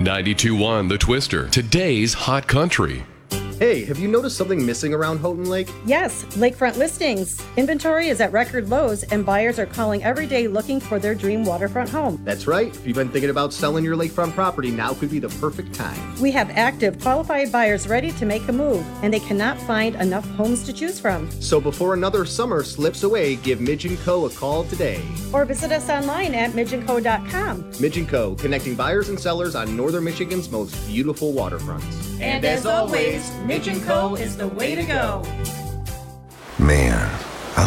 92.1 The Twister, today's hot country. Hey, have you noticed something missing around Houghton Lake? Yes, lakefront listings. Inventory is at record lows and buyers are calling every day looking for their dream waterfront home. That's right. If you've been thinking about selling your lakefront property, now could be the perfect time. We have active, qualified buyers ready to make a move, and they cannot find enough homes to choose from. So before another summer slips away, give Midge & Co. a call today. Or visit us online at midgeandco.com. Midge & Co., connecting buyers and sellers on northern Michigan's most beautiful waterfronts. And as always, Midge & Co. is the way to go. Man,